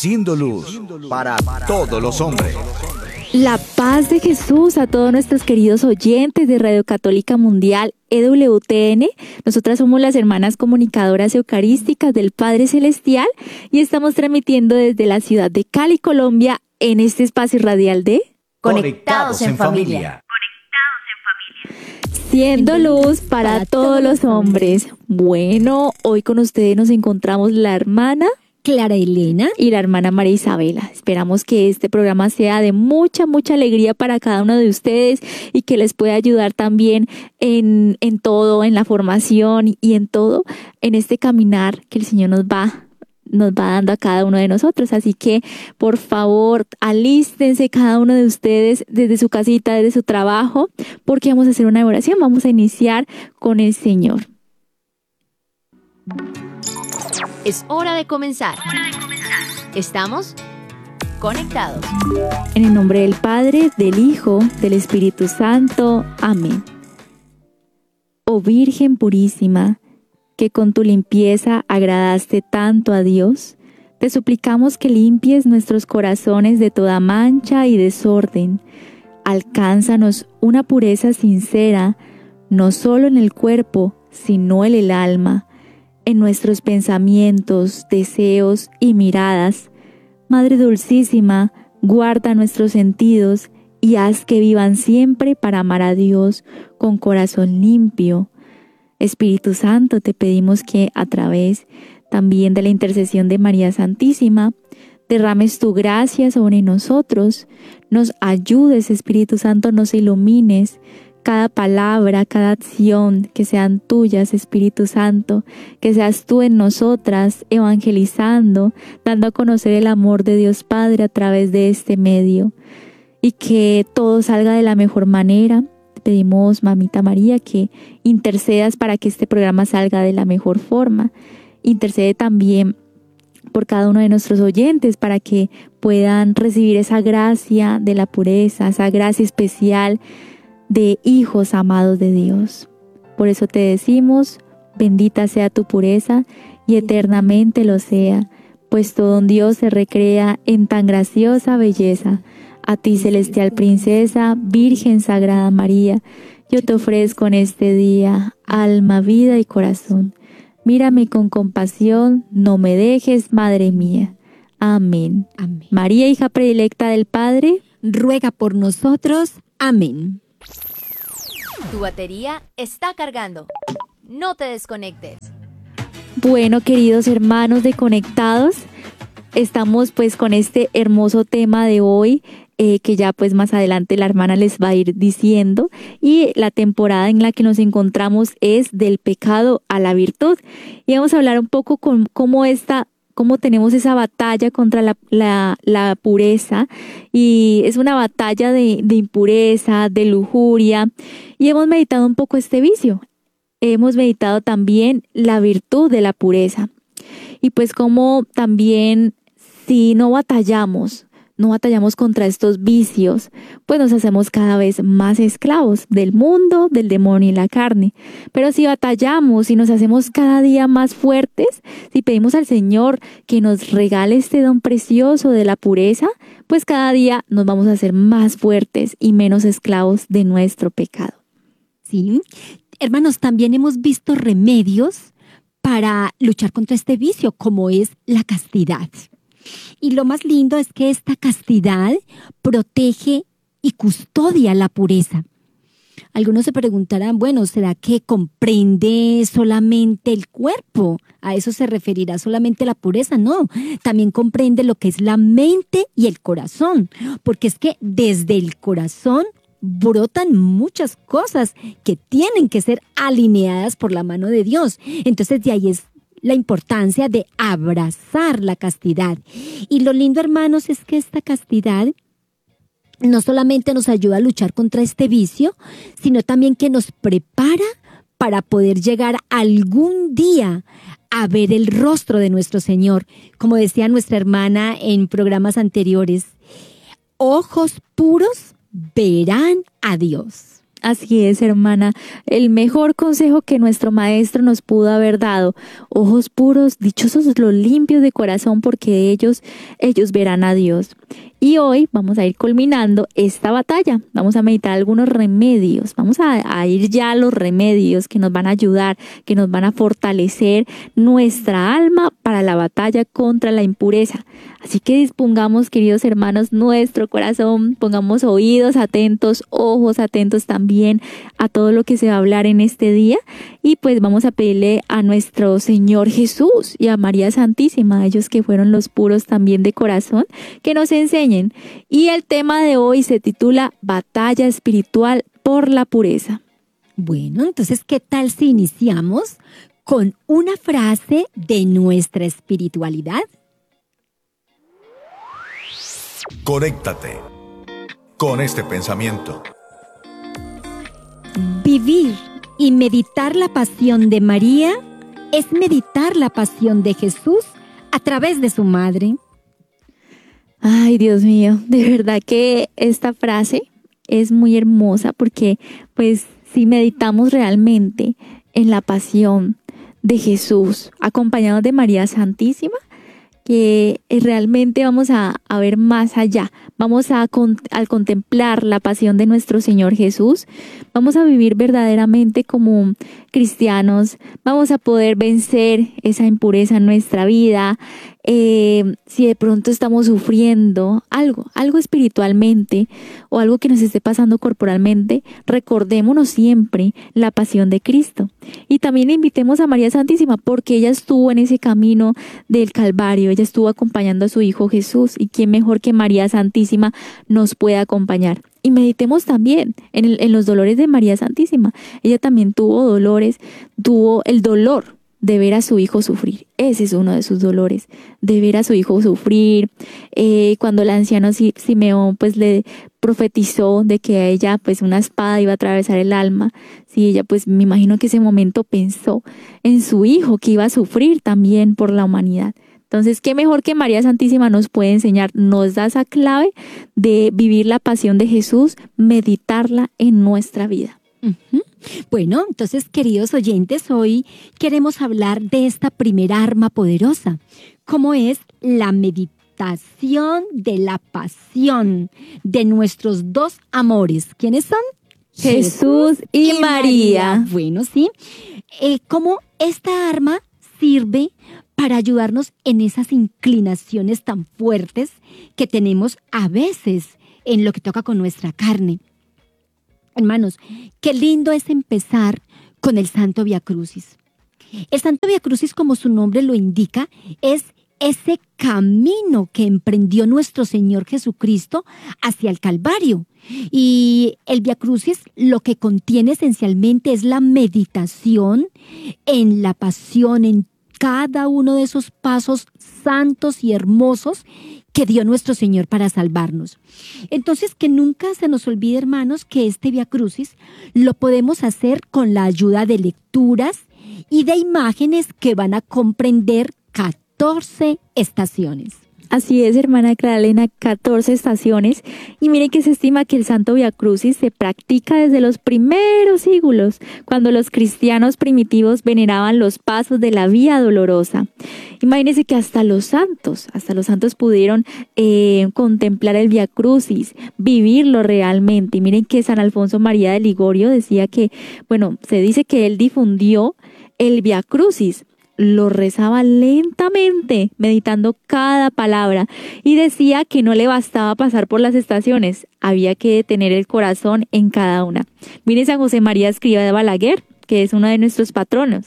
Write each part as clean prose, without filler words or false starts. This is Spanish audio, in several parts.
siendo luz para todos los hombres. La paz de Jesús a todos nuestros queridos oyentes de Radio Católica Mundial EWTN. Nosotras somos las hermanas comunicadoras eucarísticas del Padre Celestial y estamos transmitiendo desde la ciudad de Cali, Colombia, en este espacio radial de Conectados en Familia. Siendo luz para todos los hombres. Bueno, hoy con ustedes nos encontramos la hermana Clara Elena y la hermana María Isabela. Esperamos que este programa sea de mucha alegría para cada uno de ustedes y que les pueda ayudar también en todo, en la formación y en todo, en este caminar que el Señor nos va dando a cada uno de nosotros. Así que, por favor, alístense cada uno de ustedes desde su casita, desde su trabajo, porque vamos a hacer una oración. Vamos a iniciar con el Señor. Es hora de comenzar. Estamos conectados. En el nombre del Padre, del Hijo, del Espíritu Santo. Amén. Oh Virgen purísima, que con tu limpieza agradaste tanto a Dios, te suplicamos que limpies nuestros corazones de toda mancha y desorden. Alcánzanos una pureza sincera, no solo en el cuerpo, sino en el alma, en nuestros pensamientos, deseos y miradas. Madre Dulcísima, guarda nuestros sentidos y haz que vivan siempre para amar a Dios con corazón limpio. Espíritu Santo, te pedimos que a través también de la intercesión de María Santísima, derrames tu gracia sobre nosotros, nos ayudes, Espíritu Santo, nos ilumines, cada palabra, cada acción, que sean tuyas, Espíritu Santo, que seas tú en nosotras, evangelizando, dando a conocer el amor de Dios Padre a través de este medio, y que todo salga de la mejor manera. Te pedimos, Mamita María, que intercedas para que este programa salga de la mejor forma. Intercede también por cada uno de nuestros oyentes para que puedan recibir esa gracia de la pureza, esa gracia especial de hijos amados de Dios. Por eso te decimos, bendita sea tu pureza y eternamente lo sea, pues todo un Dios se recrea en tan graciosa belleza. A ti, celestial princesa, Virgen Sagrada María, yo te ofrezco en este día alma, vida y corazón. Mírame con compasión, no me dejes, Madre mía. Amén. Amén. María, hija predilecta del Padre, ruega por nosotros. Amén. Tu batería está cargando. No te desconectes. Bueno, queridos hermanos de Conectados, estamos pues con este hermoso tema de hoy, que ya pues más adelante la hermana les va a ir diciendo, y la temporada en la que nos encontramos es del pecado a la virtud, y vamos a hablar un poco con cómo tenemos esa batalla contra la pureza, y es una batalla de impureza, de lujuria, y hemos meditado un poco este vicio. Hemos meditado también la virtud de la pureza, y pues como también si no batallamos contra estos vicios, pues nos hacemos cada vez más esclavos del mundo, del demonio y la carne. Pero si batallamos y nos hacemos cada día más fuertes, si pedimos al Señor que nos regale este don precioso de la pureza, pues cada día nos vamos a hacer más fuertes y menos esclavos de nuestro pecado. Sí, hermanos, también hemos visto remedios para luchar contra este vicio, como es la castidad. Y lo más lindo es que esta castidad protege y custodia la pureza. Algunos se preguntarán, bueno, ¿será que comprende solamente el cuerpo? ¿A eso se referirá solamente la pureza? No, también comprende lo que es la mente y el corazón, porque es que desde el corazón brotan muchas cosas que tienen que ser alineadas por la mano de Dios. Entonces de ahí es la importancia de abrazar la castidad. Y lo lindo, hermanos, es que esta castidad no solamente nos ayuda a luchar contra este vicio, sino también que nos prepara para poder llegar algún día a ver el rostro de nuestro Señor. Como decía nuestra hermana en programas anteriores, ojos puros verán a Dios. Así es, hermana, el mejor consejo que nuestro maestro nos pudo haber dado. Ojos puros, dichosos los limpios de corazón, porque ellos verán a Dios. Y hoy vamos a ir culminando esta batalla. Vamos a meditar algunos remedios. Vamos a ir ya a los remedios que nos van a ayudar, que nos van a fortalecer nuestra alma para la batalla contra la impureza. Así que dispongamos, queridos hermanos, nuestro corazón, pongamos oídos atentos, ojos atentos también a todo lo que se va a hablar en este día. Y pues vamos a pedirle a nuestro Señor Jesús y a María Santísima, ellos que fueron los puros también de corazón, que nos enseñen. Y el tema de hoy se titula Batalla espiritual por la pureza. Bueno, entonces, ¿qué tal si iniciamos con una frase de nuestra espiritualidad? Conéctate con este pensamiento. Vivir y meditar la pasión de María es meditar la pasión de Jesús a través de su madre. Ay, Dios mío, de verdad que esta frase es muy hermosa porque, pues, si meditamos realmente en la pasión de Jesús, acompañados de María Santísima, que realmente vamos a ver más allá. Vamos al contemplar la pasión de nuestro Señor Jesús, vamos a vivir verdaderamente como cristianos, vamos a poder vencer esa impureza en nuestra vida. Si de pronto estamos sufriendo algo espiritualmente o algo que nos esté pasando corporalmente, recordémonos siempre la pasión de Cristo. Y también invitemos a María Santísima porque ella estuvo en ese camino del Calvario, ella estuvo acompañando a su Hijo Jesús, y quién mejor que María Santísima nos puede acompañar. Y meditemos también en los dolores de María Santísima. Ella también tuvo dolores, tuvo el dolor de ver a su hijo sufrir. Ese es uno de sus dolores, de ver a su hijo sufrir. Cuando el anciano Simeón pues le profetizó de que a ella pues una espada iba a atravesar el alma, sí, ella pues me imagino que ese momento pensó en su hijo que iba a sufrir también por la humanidad. Entonces, qué mejor que María Santísima nos puede enseñar, nos da esa clave de vivir la pasión de Jesús, meditarla en nuestra vida. Bueno, entonces, queridos oyentes, hoy queremos hablar de esta primera arma poderosa, como es la meditación de la pasión de nuestros dos amores. ¿Quiénes son? Jesús y María. Bueno, sí. ¿Cómo esta arma sirve para ayudarnos en esas inclinaciones tan fuertes que tenemos a veces en lo que toca con nuestra carne? Hermanos, qué lindo es empezar con el Santo Vía Crucis. El Santo Vía Crucis, como su nombre lo indica, es ese camino que emprendió nuestro Señor Jesucristo hacia el Calvario. Y el Vía Crucis lo que contiene esencialmente es la meditación en la pasión, en cada uno de esos pasos santos y hermosos que dio nuestro Señor para salvarnos. Entonces, que nunca se nos olvide, hermanos, que este Vía Crucis lo podemos hacer con la ayuda de lecturas y de imágenes que van a comprender 14 estaciones. Así es, hermana Clara Elena, 14 estaciones. Y miren que se estima que el Santo Vía Crucis se practica desde los primeros siglos, cuando los cristianos primitivos veneraban los pasos de la Vía Dolorosa. Imagínense que hasta los santos pudieron contemplar el Vía Crucis, vivirlo realmente. Y miren que San Alfonso María de Ligorio decía que, se dice que él difundió el Vía Crucis. Lo rezaba lentamente, meditando cada palabra, y decía que no le bastaba pasar por las estaciones, había que detener el corazón en cada una. Miren San José María Escrivá de Balaguer, que es uno de nuestros patronos.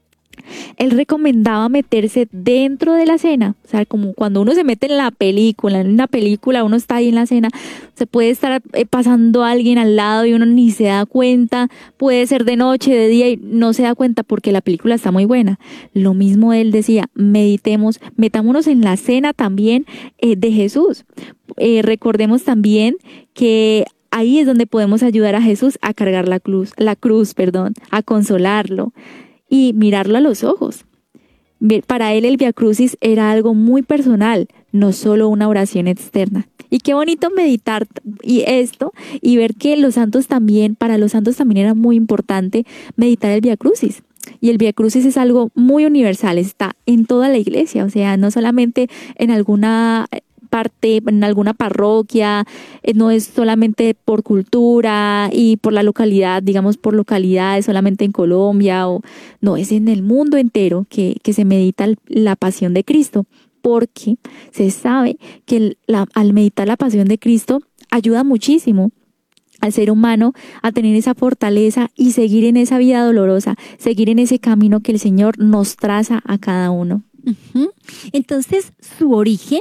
Él recomendaba meterse dentro de la cena, o sea, como cuando uno se mete en una película, uno está ahí en la cena, se puede estar pasando a alguien al lado y uno ni se da cuenta, puede ser de noche, de día y no se da cuenta porque la película está muy buena. Lo mismo él decía, metámonos en la cena también de Jesús. Recordemos también que ahí es donde podemos ayudar a Jesús a cargar la cruz, a consolarlo y mirarlo a los ojos. Para él el Vía Crucis era algo muy personal, no solo una oración externa. Y qué bonito meditar y ver que para los santos también era muy importante meditar el Vía Crucis. Y el Vía Crucis es algo muy universal, está en toda la iglesia, o sea, no solamente en alguna parte, en alguna parroquia, no es solamente por cultura y por la localidad, digamos por localidades, solamente en Colombia, no, es en el mundo entero que se medita la pasión de Cristo, porque se sabe que al meditar la pasión de Cristo ayuda muchísimo al ser humano a tener esa fortaleza y seguir en esa vida dolorosa, seguir en ese camino que el Señor nos traza a cada uno. Uh-huh. Entonces, su origen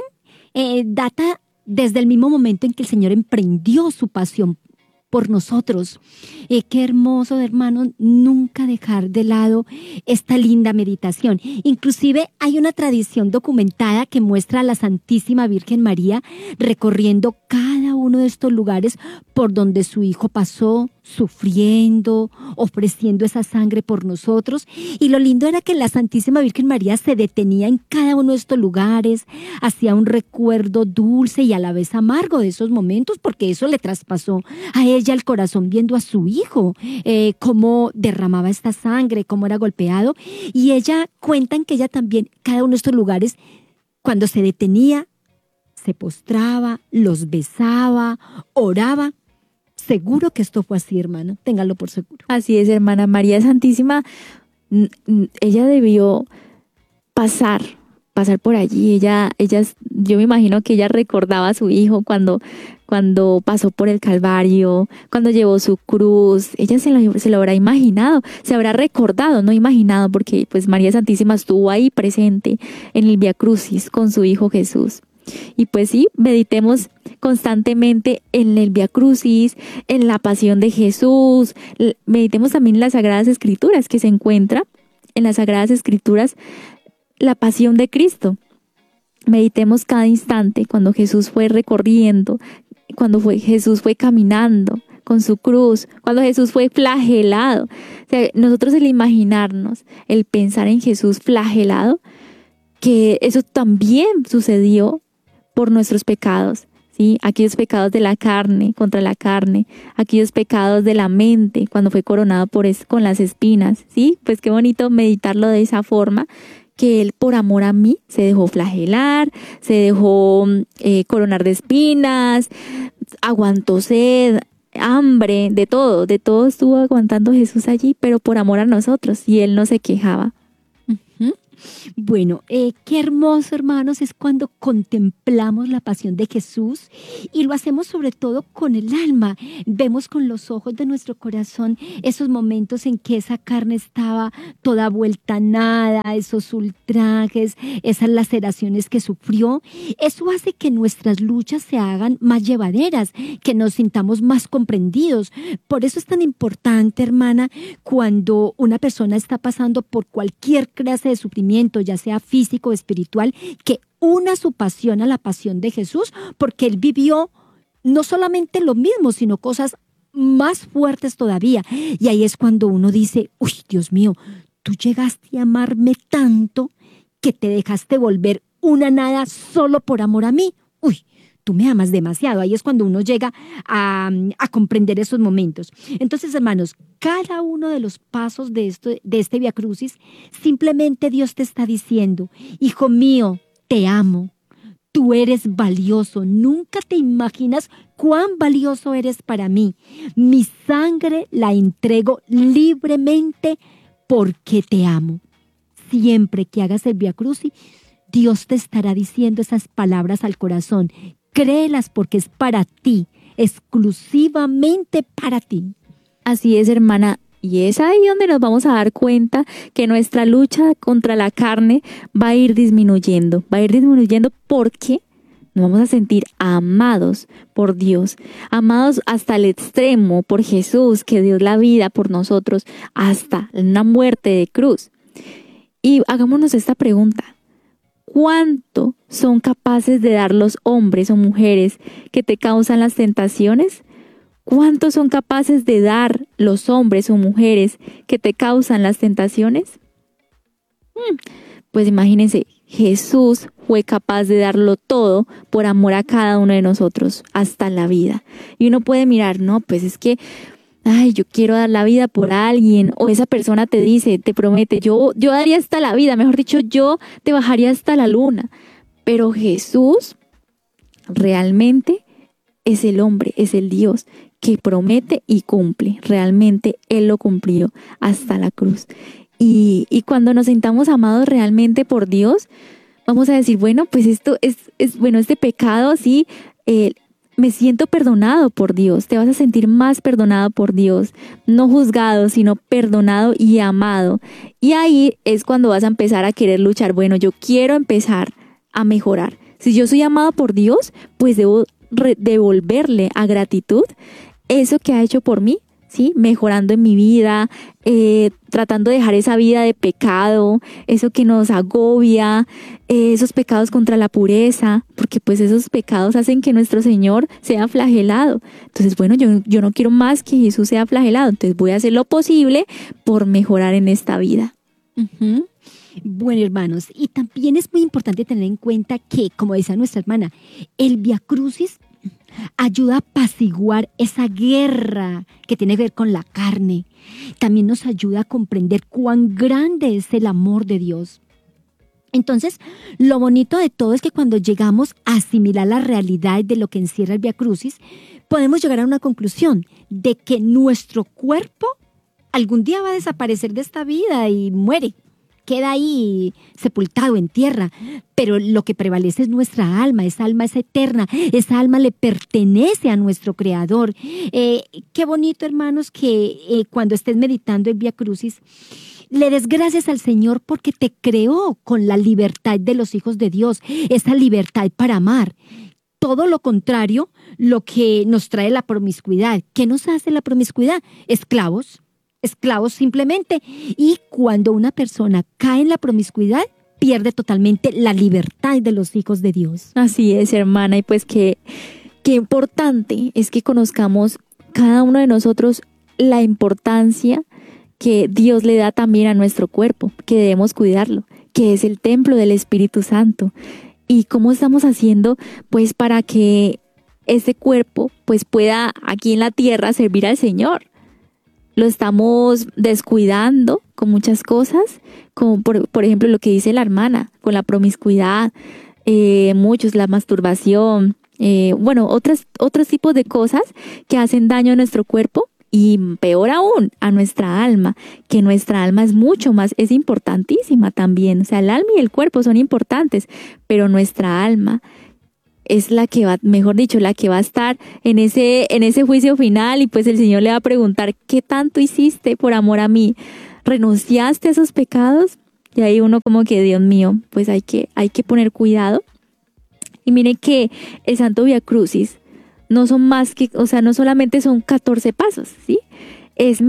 data desde el mismo momento en que el Señor emprendió su pasión por nosotros. Qué hermoso, hermanos, nunca dejar de lado esta linda meditación. Inclusive hay una tradición documentada que muestra a la Santísima Virgen María recorriendo cada uno de estos lugares por donde su Hijo pasó, sufriendo, ofreciendo esa sangre por nosotros. Y lo lindo era que la Santísima Virgen María se detenía en cada uno de estos lugares, hacía un recuerdo dulce y a la vez amargo de esos momentos, porque eso le traspasó a ella el corazón viendo a su Hijo, cómo derramaba esta sangre, cómo era golpeado. Y ella cuentan que ella también, cada uno de estos lugares, cuando se detenía, se postraba, los besaba, oraba. Seguro que esto fue así, hermana. Téngalo por seguro. Así es, hermana. María Santísima, ella debió pasar por allí. Yo me imagino que ella recordaba a su Hijo cuando pasó por el Calvario, cuando llevó su cruz. Ella se lo habrá imaginado, se habrá recordado, no imaginado, porque pues María Santísima estuvo ahí presente en el Vía Crucis con su Hijo Jesús. Y pues sí, meditemos constantemente en el Vía Crucis, en la pasión de Jesús. Meditemos también en las Sagradas Escrituras, que se encuentra en las Sagradas Escrituras la pasión de Cristo. Meditemos cada instante cuando Jesús fue recorriendo, cuando Jesús fue caminando con su cruz, cuando Jesús fue flagelado. O sea, nosotros el imaginarnos, el pensar en Jesús flagelado, que eso también sucedió por nuestros pecados, ¿sí? Aquellos pecados de la carne, contra la carne, aquellos pecados de la mente, cuando fue coronado con las espinas, ¿sí? Pues qué bonito meditarlo de esa forma, que Él por amor a mí se dejó flagelar, se dejó coronar de espinas, aguantó sed, hambre, de todo estuvo aguantando Jesús allí, pero por amor a nosotros, y Él no se quejaba. Uh-huh. Bueno, qué hermoso, hermanos, es cuando contemplamos la pasión de Jesús y lo hacemos sobre todo con el alma. Vemos con los ojos de nuestro corazón esos momentos en que esa carne estaba toda vuelta a nada, esos ultrajes, esas laceraciones que sufrió. Eso hace que nuestras luchas se hagan más llevaderas, que nos sintamos más comprendidos. Por eso es tan importante, hermana, cuando una persona está pasando por cualquier clase de sufrimiento, ya sea físico o espiritual, que una su pasión a la pasión de Jesús, porque Él vivió no solamente lo mismo, sino cosas más fuertes todavía. Y ahí es cuando uno dice, uy, Dios mío, tú llegaste a amarme tanto que te dejaste volver una nada solo por amor a mí. Uy, tú me amas demasiado. Ahí es cuando uno llega a comprender esos momentos. Entonces, hermanos, cada uno de los pasos de este Vía Crucis, simplemente Dios te está diciendo, hijo mío, te amo. Tú eres valioso. Nunca te imaginas cuán valioso eres para mí. Mi sangre la entrego libremente porque te amo. Siempre que hagas el Vía Crucis, Dios te estará diciendo esas palabras al corazón. Créelas porque es para ti, exclusivamente para ti. Así es, hermana, y es ahí donde nos vamos a dar cuenta que nuestra lucha contra la carne va a ir disminuyendo porque nos vamos a sentir amados por Dios, amados hasta el extremo por Jesús, que dio la vida por nosotros hasta una muerte de cruz. Y hagámonos esta pregunta. ¿Cuánto son capaces de dar los hombres o mujeres que te causan las tentaciones? ¿Cuánto son capaces de dar los hombres o mujeres que te causan las tentaciones? Pues imagínense, Jesús fue capaz de darlo todo por amor a cada uno de nosotros, hasta la vida. Y uno puede mirar, no, pues es que, ay, yo quiero dar la vida por alguien, o esa persona te dice, te promete, yo daría hasta la vida, mejor dicho, yo te bajaría hasta la luna. Pero Jesús realmente es el hombre, es el Dios que promete y cumple. Realmente Él lo cumplió hasta la cruz. Y cuando nos sintamos amados realmente por Dios, vamos a decir, bueno, pues esto bueno, este pecado, sí, me siento perdonado por Dios. Te vas a sentir más perdonado por Dios, no juzgado, sino perdonado y amado. Y ahí es cuando vas a empezar a querer luchar. Bueno, yo quiero empezar a mejorar. Si yo soy amado por Dios, pues debo devolverle a gratitud eso que ha hecho por mí, ¿sí? Mejorando en mi vida, tratando de dejar esa vida de pecado, eso que nos agobia, esos pecados contra la pureza, porque pues esos pecados hacen que nuestro Señor sea flagelado. Entonces, bueno, yo no quiero más que Jesús sea flagelado, entonces voy a hacer lo posible por mejorar en esta vida. Uh-huh. Bueno, hermanos, y también es muy importante tener en cuenta que, como decía nuestra hermana, el viacrucis ayuda a apaciguar esa guerra que tiene que ver con la carne. También nos ayuda a comprender cuán grande es el amor de Dios. Entonces, lo bonito de todo es que cuando llegamos a asimilar la realidad de lo que encierra el viacrucis, podemos llegar a una conclusión de que nuestro cuerpo algún día va a desaparecer de esta vida y muere. Queda ahí sepultado en tierra, pero lo que prevalece es nuestra alma. Esa alma es eterna, esa alma le pertenece a nuestro Creador. Qué bonito, hermanos, que cuando estés meditando el Vía Crucis, le des gracias al Señor porque te creó con la libertad de los hijos de Dios, esa libertad para amar. Todo lo contrario, lo que nos trae la promiscuidad. ¿Qué nos hace la promiscuidad? Esclavos simplemente. Y cuando una persona cae en la promiscuidad, pierde totalmente la libertad de los hijos de Dios. Así es, hermana, y pues qué importante es que conozcamos cada uno de nosotros la importancia que Dios le da también a nuestro cuerpo, que debemos cuidarlo, que es el templo del Espíritu Santo. Y cómo estamos haciendo pues para que ese cuerpo pues pueda aquí en la tierra servir al Señor. Lo estamos descuidando con muchas cosas, como por ejemplo lo que dice la hermana, con la promiscuidad, muchos, la masturbación, otros tipos de cosas que hacen daño a nuestro cuerpo y peor aún a nuestra alma, que nuestra alma es mucho más, es importantísima también. O sea, el alma y el cuerpo son importantes, pero nuestra alma es la que va, mejor dicho, la que va a estar en ese juicio final y pues el Señor le va a preguntar, ¿qué tanto hiciste por amor a mí? ¿Renunciaste a esos pecados? Y ahí uno como que, Dios mío, pues hay que poner cuidado. Y miren que el Santo Vía Crucis no son más que, o sea, no solamente son 14 pasos, ¿sí? Es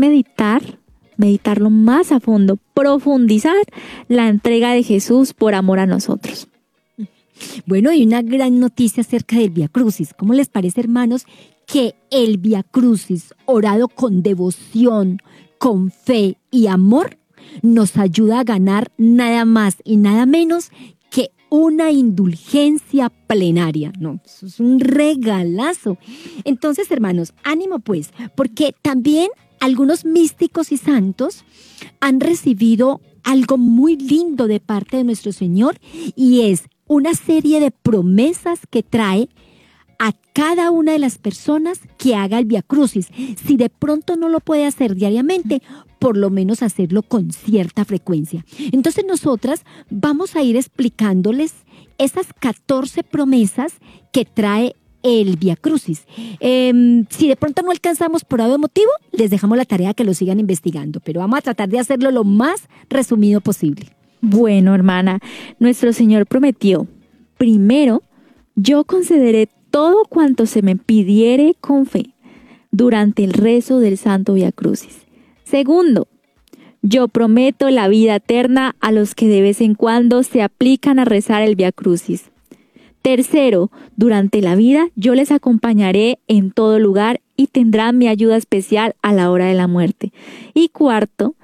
meditarlo más a fondo, profundizar la entrega de Jesús por amor a nosotros. Bueno, hay una gran noticia acerca del Vía Crucis. ¿Cómo les parece, hermanos, que el Vía Crucis, orado con devoción, con fe y amor, nos ayuda a ganar nada más y nada menos que una indulgencia plenaria? No, eso es un regalazo. Entonces, hermanos, ánimo pues, porque también algunos místicos y santos han recibido algo muy lindo de parte de nuestro Señor y es una serie de promesas que trae a cada una de las personas que haga el Vía Crucis. Si de pronto no lo puede hacer diariamente, por lo menos hacerlo con cierta frecuencia. Entonces nosotras vamos a ir explicándoles esas 14 promesas que trae el Vía Crucis. Si de pronto no alcanzamos por algún motivo, les dejamos la tarea que lo sigan investigando, pero vamos a tratar de hacerlo lo más resumido posible. Bueno, hermana, nuestro Señor prometió, primero, yo concederé todo cuanto se me pidiere con fe durante el rezo del Santo Vía Crucis. Segundo, yo prometo la vida eterna a los que de vez en cuando se aplican a rezar el Vía Crucis. Tercero, durante la vida yo les acompañaré en todo lugar y tendrán mi ayuda especial a la hora de la muerte. Y cuarto,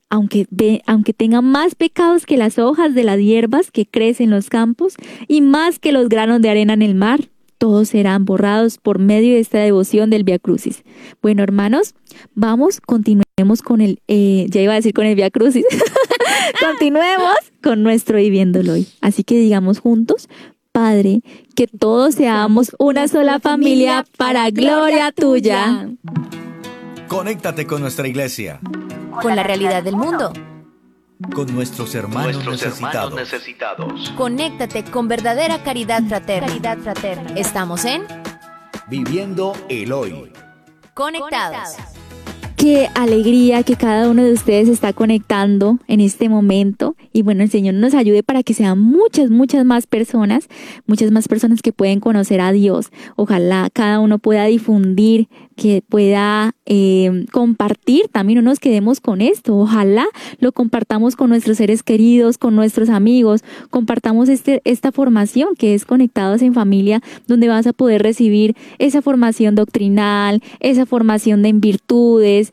aunque tenga más pecados que las hojas de las hierbas que crecen en los campos y más que los granos de arena en el mar, todos serán borrados por medio de esta devoción del Vía Crucis. Bueno, hermanos, continuemos con ya iba a decir con el Vía Crucis. Continuemos con nuestro viviéndolo hoy. Así que digamos juntos: Padre, que todos seamos una sola familia para gloria tuya. Conéctate con nuestra iglesia. Con la realidad del mundo. Con nuestros hermanos necesitados. Conéctate con verdadera caridad fraterna. Estamos en Viviendo el hoy. Conectados. Qué alegría que cada uno de ustedes está conectando en este momento. Y bueno, el Señor nos ayude para que sean muchas más personas que pueden conocer a Dios. Ojalá cada uno pueda difundir, que pueda compartir. También no nos quedemos con esto. Ojalá lo compartamos con nuestros seres queridos, con nuestros amigos. Compartamos esta formación que es Conectados en Familia, donde vas a poder recibir esa formación doctrinal, esa formación en virtudes,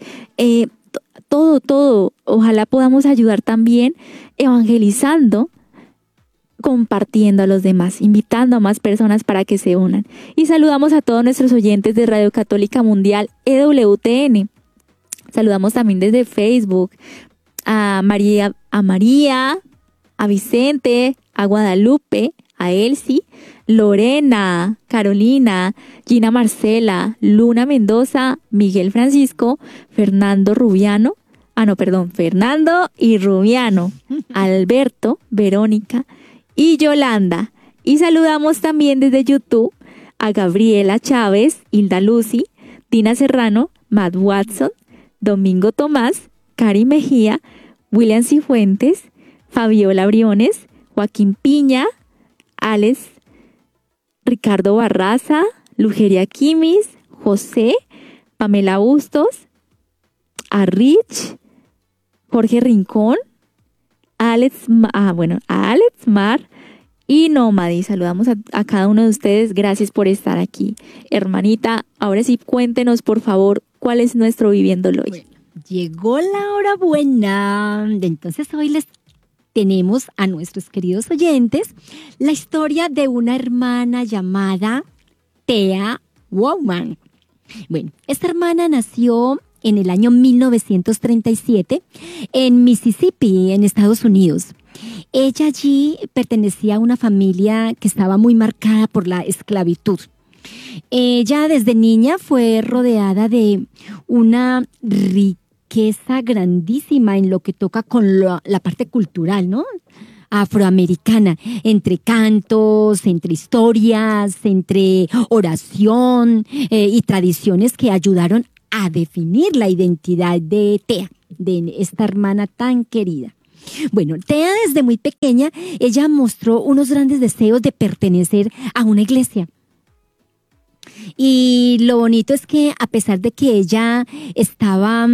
todo. Ojalá podamos ayudar también evangelizando, compartiendo a los demás, invitando a más personas para que se unan. Y saludamos a todos nuestros oyentes de Radio Católica Mundial EWTN. Saludamos también desde Facebook a María, a Vicente, a Guadalupe, a Elsie, Lorena, Carolina, Gina Marcela, Luna Mendoza, Miguel Francisco, Fernando y Rubiano, Alberto, Verónica y Yolanda. Y saludamos también desde YouTube a Gabriela Chávez, Hilda Lucy, Tina Serrano, Matt Watson, Domingo Tomás, Cari Mejía, William Cifuentes, Fabiola Briones, Joaquín Piña, Alex, Ricardo Barraza, Lugeria Quimis, José, Pamela Bustos, a Rich, Jorge Rincón, a Alex Mar y Nómadi. Saludamos a cada uno de ustedes. Gracias por estar aquí. Hermanita, ahora sí cuéntenos por favor cuál es nuestro viviéndolo hoy. Bueno, llegó la hora buena. Entonces hoy les tenemos a nuestros queridos oyentes la historia de una hermana llamada Thea Wowman. Bueno, esta hermana nació en el año 1937 en Mississippi, en Estados Unidos. Ella allí pertenecía a una familia que estaba muy marcada por la esclavitud. Ella desde niña fue rodeada de una riqueza grandísima en lo que toca con la parte cultural, ¿no? Afroamericana, entre cantos, entre historias, entre oración y tradiciones que ayudaron a definir la identidad de Thea, de esta hermana tan querida. Bueno, Thea desde muy pequeña, ella mostró unos grandes deseos de pertenecer a una iglesia. Y lo bonito es que a pesar de que ella estaba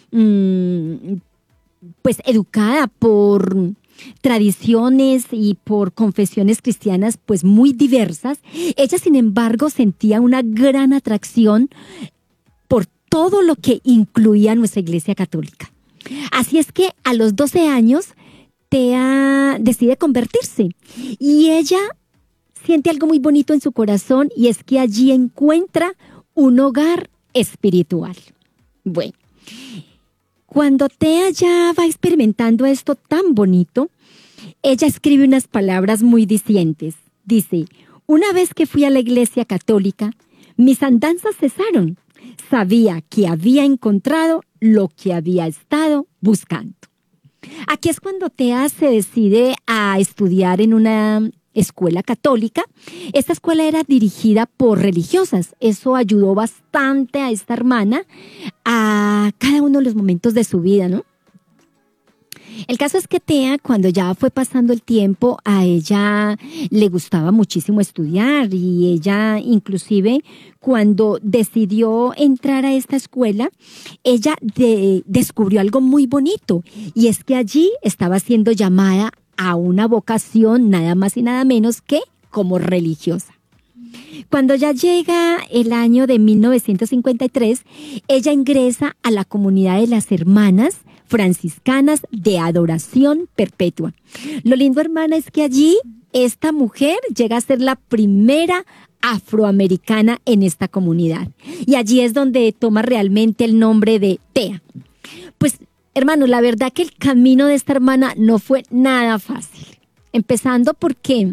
pues educada por tradiciones y por confesiones cristianas pues muy diversas, ella sin embargo sentía una gran atracción por todo lo que incluía nuestra iglesia católica. Así es que a los 12 años Thea decide convertirse y ella siente algo muy bonito en su corazón y es que allí encuentra un hogar espiritual. Bueno, cuando Thea ya va experimentando esto tan bonito, ella escribe unas palabras muy dicientes. Dice: una vez que fui a la iglesia católica, mis andanzas cesaron. Sabía que había encontrado lo que había estado buscando. Aquí es cuando Thea se decide a estudiar en una escuela católica. Esta escuela era dirigida por religiosas. Eso ayudó bastante a esta hermana a cada uno de los momentos de su vida, ¿no? El caso es que Thea, cuando ya fue pasando el tiempo, a ella le gustaba muchísimo estudiar y ella inclusive cuando decidió entrar a esta escuela, ella descubrió algo muy bonito y es que allí estaba siendo llamada a una vocación nada más y nada menos que como religiosa. Cuando ya llega el año de 1953, ella ingresa a la comunidad de las hermanas franciscanas de adoración perpetua. Lo lindo, hermana, es que allí esta mujer llega a ser la primera afroamericana en esta comunidad. Y allí es donde toma realmente el nombre de Tea. Pues, hermanos, la verdad que el camino de esta hermana no fue nada fácil. Empezando porque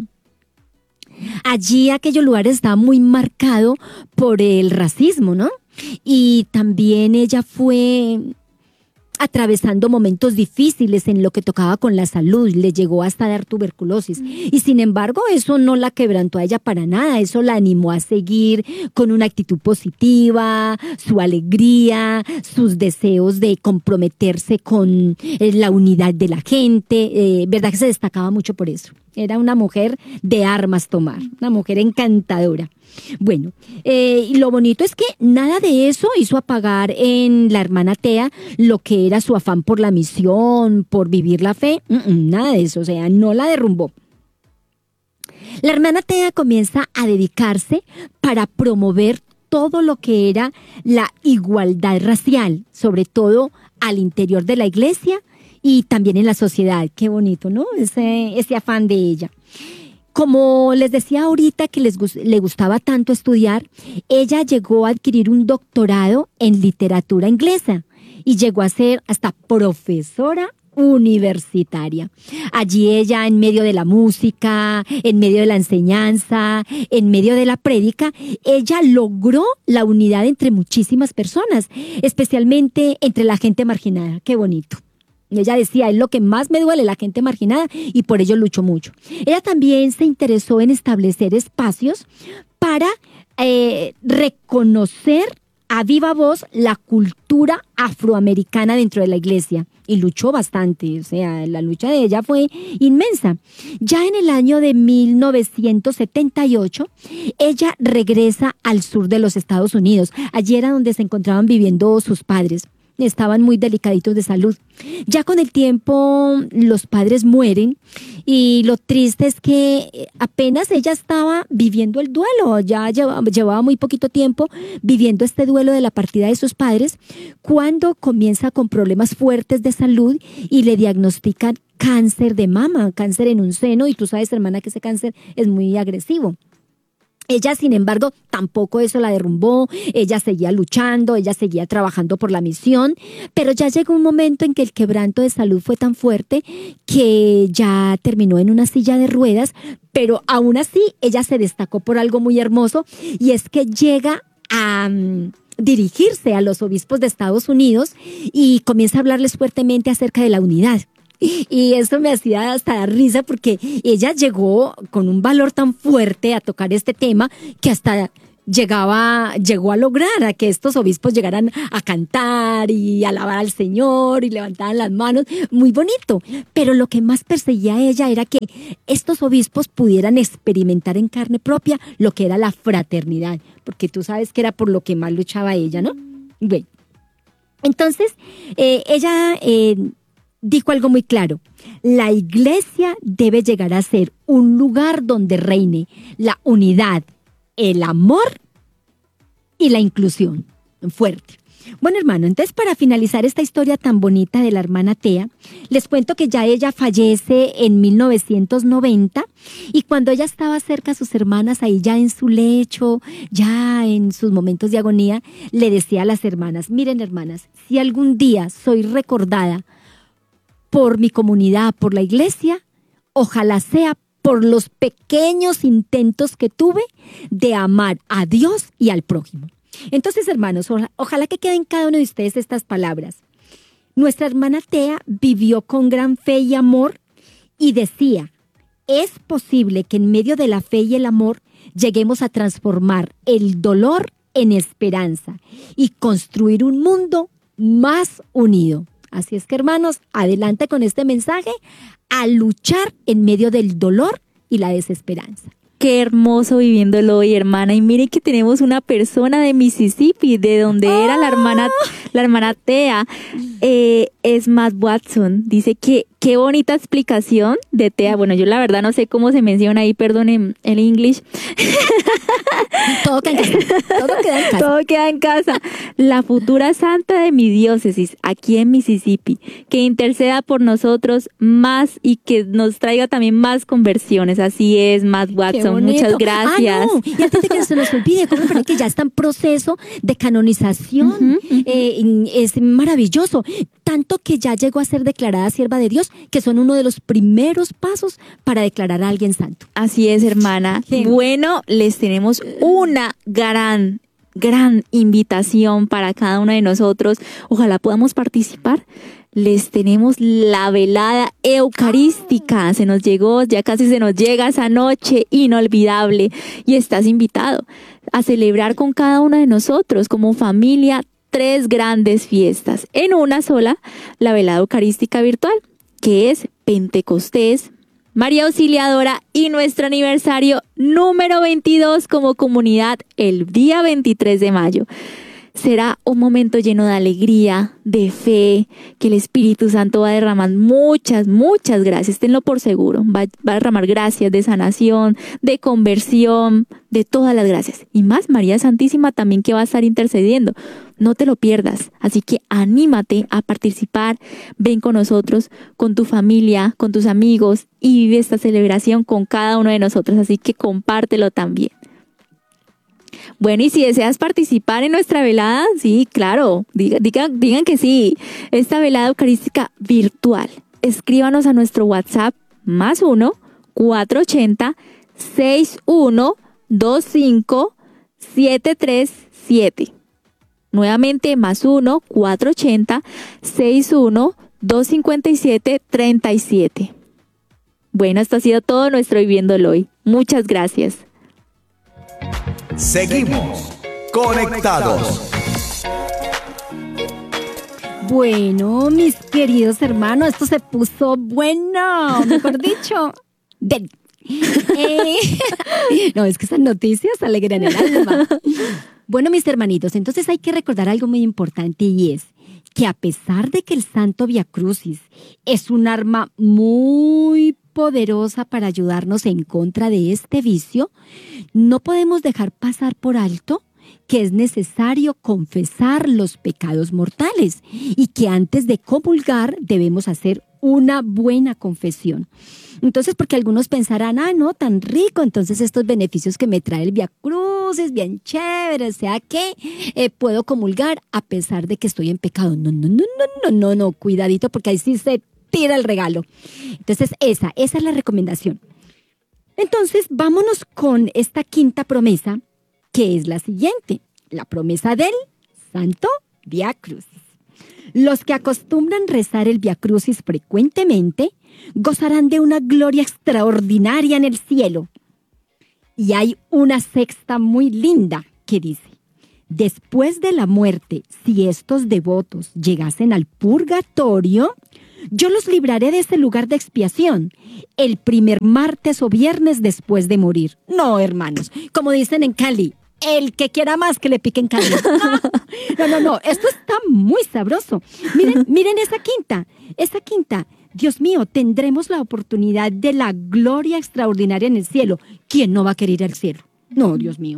allí aquellos lugares estaban muy marcados por el racismo, ¿no? Y también ella fue atravesando momentos difíciles en lo que tocaba con la salud, le llegó hasta dar tuberculosis. Y sin embargo, eso no la quebrantó a ella para nada, eso la animó a seguir con una actitud positiva, su alegría, sus deseos de comprometerse con la unidad de la gente, verdad que se destacaba mucho por eso. Era una mujer de armas tomar, una mujer encantadora. Bueno, y lo bonito es que nada de eso hizo apagar en la hermana Tea lo que era su afán por la misión, por vivir la fe, nada de eso, o sea, no la derrumbó. La hermana Tea comienza a dedicarse para promover todo lo que era la igualdad racial, sobre todo al interior de la iglesia y también en la sociedad. Qué bonito, ¿no? Ese afán de ella. Como les decía ahorita que le gustaba tanto estudiar, ella llegó a adquirir un doctorado en literatura inglesa y llegó a ser hasta profesora universitaria. Allí ella, en medio de la música, en medio de la enseñanza, en medio de la prédica, ella logró la unidad entre muchísimas personas, especialmente entre la gente marginada. Qué bonito. Ella decía, es lo que más me duele, la gente marginada, y por ello luchó mucho. Ella también se interesó en establecer espacios para reconocer a viva voz la cultura afroamericana dentro de la iglesia. Y luchó bastante, o sea, la lucha de ella fue inmensa. Ya en el año de 1978, ella regresa al sur de los Estados Unidos. Allí era donde se encontraban viviendo sus padres. Estaban muy delicaditos de salud. Ya con el tiempo los padres mueren y lo triste es que apenas ella estaba viviendo el duelo, ya llevaba muy poquito tiempo viviendo este duelo de la partida de sus padres, cuando comienza con problemas fuertes de salud y le diagnostican cáncer de mama, cáncer en un seno, y tú sabes, hermana, que ese cáncer es muy agresivo. Ella, sin embargo, tampoco eso la derrumbó, ella seguía luchando, ella seguía trabajando por la misión, pero ya llegó un momento en que el quebranto de salud fue tan fuerte que ya terminó en una silla de ruedas, pero aún así ella se destacó por algo muy hermoso, y es que llega a dirigirse a los obispos de Estados Unidos y comienza a hablarles fuertemente acerca de la unidad. Y eso me hacía hasta dar risa porque ella llegó con un valor tan fuerte a tocar este tema que hasta llegó a lograr a que estos obispos llegaran a cantar y alabar al Señor y levantaran las manos. Muy bonito. Pero lo que más perseguía a ella era que estos obispos pudieran experimentar en carne propia lo que era la fraternidad, porque tú sabes que era por lo que más luchaba ella, ¿no? Bueno, entonces ella dijo algo muy claro: la iglesia debe llegar a ser un lugar donde reine la unidad, el amor y la inclusión. Fuerte. Bueno, hermano, entonces para finalizar esta historia tan bonita de la hermana Tea, les cuento que ya ella fallece en 1990, y cuando ella estaba cerca a sus hermanas, ahí ya en su lecho, ya en sus momentos de agonía, le decía a las hermanas: miren, hermanas, si algún día soy recordada por mi comunidad, por la iglesia, ojalá sea por los pequeños intentos que tuve de amar a Dios y al prójimo. Entonces, hermanos, ojalá que queden en cada uno de ustedes estas palabras. Nuestra hermana Tea vivió con gran fe y amor y decía: es posible que en medio de la fe y el amor lleguemos a transformar el dolor en esperanza y construir un mundo más unido. Así es que, hermanos, adelante con este mensaje, a luchar en medio del dolor y la desesperanza. Qué hermoso viviéndolo hoy, hermana. Y miren que tenemos una persona de Mississippi, de donde era la hermana Tea. es Matt Watson. Dice que qué bonita explicación de TEA. Bueno, yo la verdad no sé cómo se menciona ahí, perdonen el English. Todo queda en casa. Todo queda en casa. Todo queda en casa. La futura santa de mi diócesis, aquí en Mississippi, que interceda por nosotros más y que nos traiga también más conversiones. Así es, Matt Watson. Muchas gracias. No. Y antes de que se nos olvide, ¿cómo que ya está en proceso de canonización? Es maravilloso. Tanto que ya llegó a ser declarada sierva de Dios, que son uno de los primeros pasos para declarar a alguien santo. Así es, hermana. Sí. Bueno, les tenemos una gran invitación para cada uno de nosotros. Ojalá podamos participar. Les tenemos la velada eucarística. Se nos llegó, ya casi se nos llega esa noche inolvidable. Y estás invitado a celebrar con cada uno de nosotros como familia 3 grandes fiestas en una sola, la velada eucarística virtual, que es Pentecostés, María Auxiliadora y nuestro aniversario número 22 como comunidad el día 23 de mayo. Será un momento lleno de alegría, de fe, que el Espíritu Santo va a derramar muchas gracias, tenlo por seguro, va a derramar gracias de sanación, de conversión, de todas las gracias. Y más María Santísima también que va a estar intercediendo. No te lo pierdas, así que anímate a participar, ven con nosotros, con tu familia, con tus amigos y vive esta celebración con cada uno de nosotros, así que compártelo también. Bueno, y si deseas participar en nuestra velada, sí, claro, digan que sí, esta velada eucarística virtual. Escríbanos a nuestro WhatsApp +1 480 6125 737. Nuevamente +1 480 61 257 37. Bueno, esto ha sido todo nuestro Viviéndolo Hoy. Muchas gracias. Seguimos conectados. Bueno, mis queridos hermanos, esto se puso bueno, mejor dicho. No, es que esas noticias alegran el alma. Bueno, mis hermanitos, entonces hay que recordar algo muy importante y es que a pesar de que el Santo Vía Crucis es un arma muy poderosa para ayudarnos en contra de este vicio, no podemos dejar pasar por alto que es necesario confesar los pecados mortales y que antes de comulgar debemos hacer una buena confesión. Entonces, porque algunos pensarán, no, tan rico, entonces estos beneficios que me trae el Vía Crucis, bien chévere, o sea que puedo comulgar a pesar de que estoy en pecado. No, cuidadito, porque ahí sí se tira el regalo. Entonces, esa es la recomendación. Entonces, vámonos con esta quinta promesa, que es la siguiente, la promesa del Santo Vía Crucis. Los que acostumbran rezar el Vía Crucis frecuentemente gozarán de una gloria extraordinaria en el cielo. Y hay una sexta muy linda que dice: después de la muerte, si estos devotos llegasen al purgatorio, yo los libraré de ese lugar de expiación el primer martes o viernes después de morir. No, hermanos, como dicen en Cali, el que quiera más que le piquen Cali. No, esto está muy sabroso. Miren esa quinta. Dios mío, tendremos la oportunidad de la gloria extraordinaria en el cielo. ¿Quién no va a querer ir al cielo? No, Dios mío.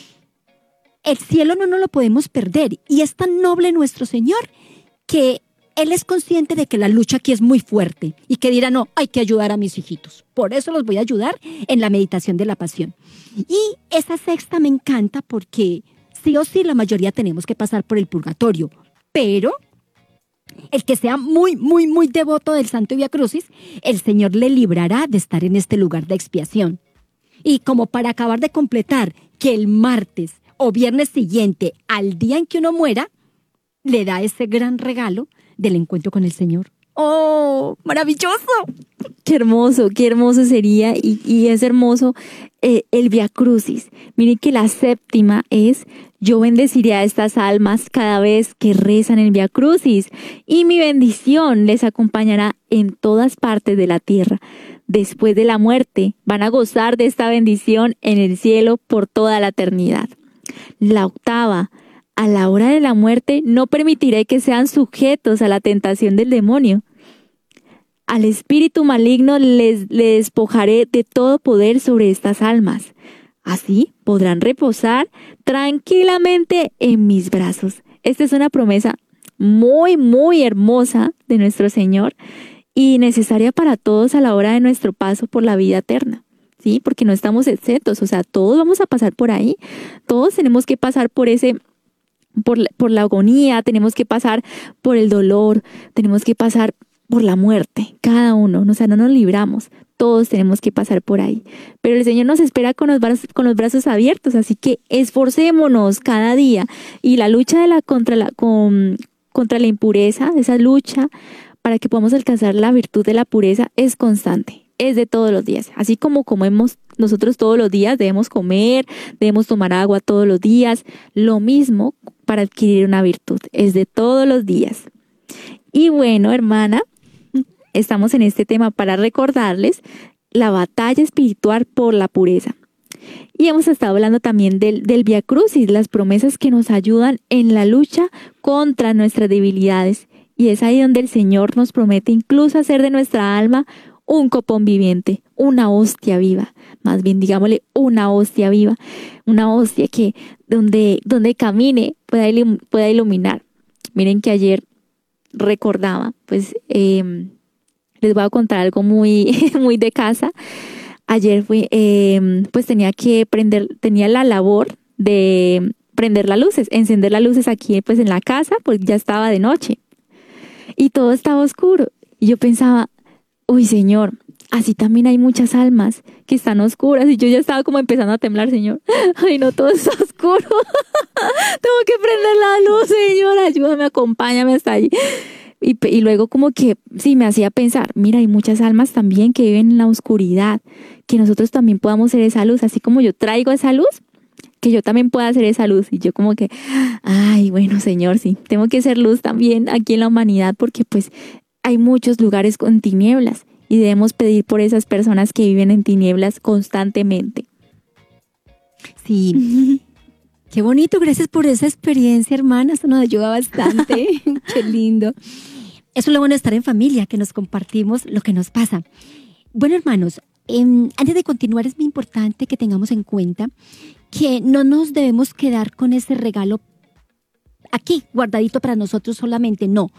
El cielo no nos lo podemos perder y es tan noble nuestro Señor que Él es consciente de que la lucha aquí es muy fuerte y que dirá, no, hay que ayudar a mis hijitos. Por eso los voy a ayudar en la meditación de la pasión. Y esa sexta me encanta porque sí o sí la mayoría tenemos que pasar por el purgatorio. Pero el que sea muy devoto del Santo Vía Crucis, el Señor le librará de estar en este lugar de expiación. Y como para acabar de completar que el martes o viernes siguiente, al día en que uno muera, le da ese gran regalo del encuentro con el Señor. ¡Oh, maravilloso! Qué hermoso sería y es hermoso el Vía Crucis. Miren que la séptima es: yo bendeciré a estas almas cada vez que rezan el Vía Crucis y mi bendición les acompañará en todas partes de la tierra. Después de la muerte van a gozar de esta bendición en el cielo por toda la eternidad. La octava: a la hora de la muerte no permitiré que sean sujetos a la tentación del demonio. Al espíritu maligno le despojaré de todo poder sobre estas almas. Así podrán reposar tranquilamente en mis brazos. Esta es una promesa muy, muy hermosa de nuestro Señor y necesaria para todos a la hora de nuestro paso por la vida eterna. ¿Sí? Porque no estamos exentos, o sea, todos vamos a pasar por ahí. Todos tenemos que pasar por la agonía, tenemos que pasar por el dolor, tenemos que pasar por la muerte, cada uno, o sea, no nos libramos, todos tenemos que pasar por ahí, pero el Señor nos espera con los brazos abiertos, así que esforcémonos cada día, y la lucha contra la impureza, esa lucha para que podamos alcanzar la virtud de la pureza es constante, es de todos los días, así como comemos nosotros todos los días, debemos comer, debemos tomar agua todos los días, lo mismo para adquirir una virtud, es de todos los días. Y bueno, hermana, estamos en este tema para recordarles la batalla espiritual por la pureza. Y hemos estado hablando también del Vía Crucis, las promesas que nos ayudan en la lucha contra nuestras debilidades. Y es ahí donde el Señor nos promete incluso hacer de nuestra alma un copón viviente, una hostia viva. Más bien, digámosle, una hostia viva, una hostia que donde camine pueda iluminar. Miren que ayer recordaba, pues les voy a contar algo muy, muy de casa. Ayer pues tenía la labor de prender las luces, encender las luces aquí pues en la casa, pues ya estaba de noche y todo estaba oscuro. Y yo pensaba, uy, Señor, así también hay muchas almas que están oscuras. Y yo ya estaba como empezando a temblar, Señor. Ay, no, todo está oscuro. Tengo que prender la luz, Señor. Ayúdame, acompáñame hasta allí. Y luego como que sí me hacía pensar, mira, hay muchas almas también que viven en la oscuridad, que nosotros también podamos ser esa luz, así como yo traigo esa luz, que yo también pueda ser esa luz. Y yo como que, ay, bueno, Señor, sí, tengo que ser luz también aquí en la humanidad, porque pues hay muchos lugares con tinieblas y debemos pedir por esas personas que viven en tinieblas constantemente. Sí. Qué bonito, gracias por esa experiencia, hermana, eso nos ayuda bastante. Qué lindo. Eso es lo bueno de estar en familia, que nos compartimos lo que nos pasa. Bueno, hermanos, antes de continuar es muy importante que tengamos en cuenta que no nos debemos quedar con ese regalo aquí, guardadito para nosotros solamente, no.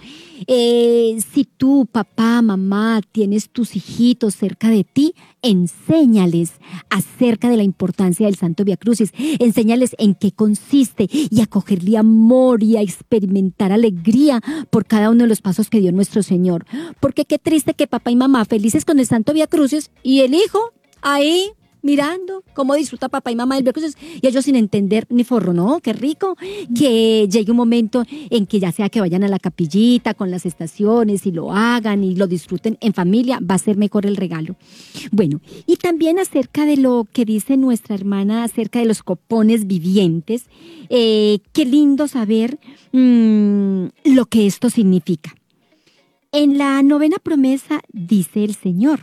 Si tú, papá, mamá, tienes tus hijitos cerca de ti, enséñales acerca de la importancia del Santo Vía Crucis, enséñales en qué consiste y a cogerle amor y a experimentar alegría por cada uno de los pasos que dio nuestro Señor. Porque qué triste que papá y mamá felices con el Santo Vía Crucis y el hijo ahí mirando cómo disfruta papá y mamá del Vía Crucis y ellos sin entender ni forro, ¿no? Qué rico que llegue un momento en que ya sea que vayan a la capillita con las estaciones y lo hagan y lo disfruten en familia, va a ser mejor el regalo. Bueno, y también acerca de lo que dice nuestra hermana acerca de los copones vivientes, qué lindo saber lo que esto significa. En la 9ª promesa dice el Señor: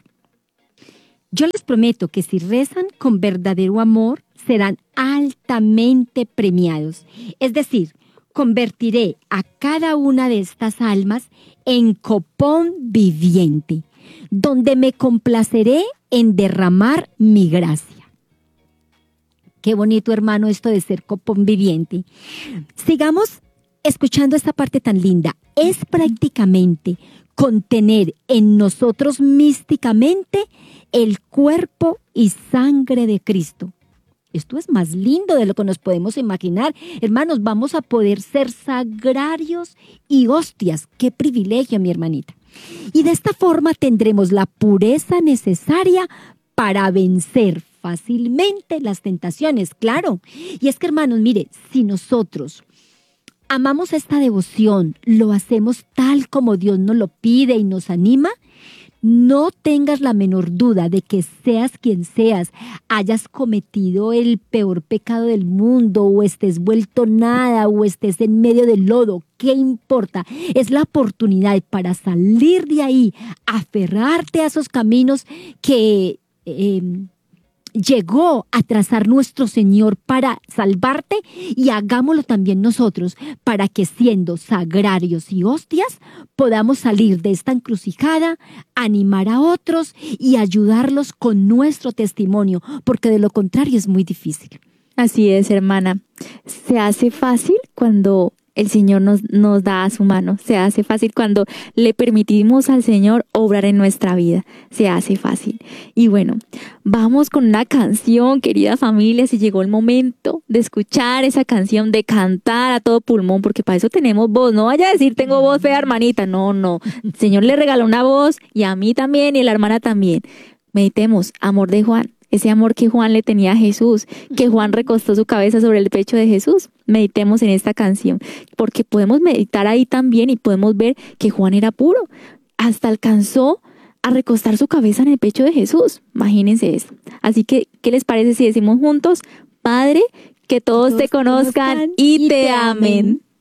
yo les prometo que si rezan con verdadero amor, serán altamente premiados. Es decir, convertiré a cada una de estas almas en copón viviente, donde me complaceré en derramar mi gracia. Qué bonito, hermano, esto de ser copón viviente. Sigamos escuchando esta parte tan linda. Es prácticamente contener en nosotros místicamente el cuerpo y sangre de Cristo. Esto es más lindo de lo que nos podemos imaginar. Hermanos, vamos a poder ser sagrarios y hostias. ¡Qué privilegio, mi hermanita! Y de esta forma tendremos la pureza necesaria para vencer fácilmente las tentaciones, claro. Y es que, hermanos, mire, si nosotros amamos esta devoción, lo hacemos tal como Dios nos lo pide y nos anima, no tengas la menor duda de que seas quien seas, hayas cometido el peor pecado del mundo, o estés vuelto nada, o estés en medio del lodo, ¿qué importa? Es la oportunidad para salir de ahí, aferrarte a esos caminos que llegó a trazar nuestro Señor para salvarte, y hagámoslo también nosotros, para que siendo sagrarios y hostias podamos salir de esta encrucijada, animar a otros y ayudarlos con nuestro testimonio, porque de lo contrario es muy difícil. Así es, hermana. Se hace fácil cuando el Señor nos da a su mano. Se hace fácil cuando le permitimos al Señor obrar en nuestra vida. Se hace fácil. Y bueno, vamos con una canción, querida familia. Si llegó el momento de escuchar esa canción, de cantar a todo pulmón, porque para eso tenemos voz. No vaya a decir, tengo voz fea, hermanita. No, no. El Señor le regaló una voz, y a mí también, y a la hermana también. Meditemos, amor de Juan. Ese amor que Juan le tenía a Jesús, que Juan recostó su cabeza sobre el pecho de Jesús. Meditemos en esta canción, porque podemos meditar ahí también y podemos ver que Juan era puro. Hasta alcanzó a recostar su cabeza en el pecho de Jesús. Imagínense eso. Así que, ¿qué les parece si decimos juntos? Padre, que todos te conozcan y te amen.